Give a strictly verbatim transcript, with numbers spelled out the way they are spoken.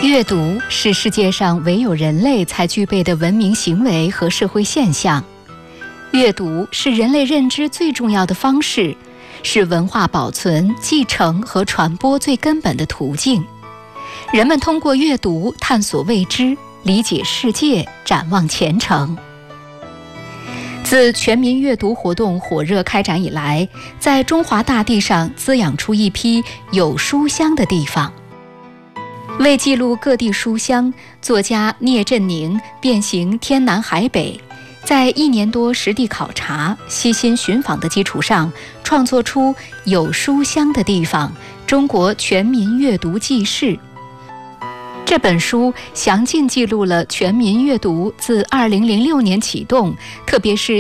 阅读是世界上唯有人类才具备的文明行为和社会现象。阅读是人类认知最重要的方式，是文化保存、继承和传播最根本的途径。人们通过阅读探索未知，理解世界，展望前程。自全民阅读活动火热开展以来，在中华大地上滋养出一批有书香的地方。为记录各地书香，作家聂振宁遍行天南海北，在一年多实地考察、悉心寻访的基础上，创作出《有书香的地方：中国全民阅读纪事》。这本书详尽记录了全民阅读自二零零六年启动，特别是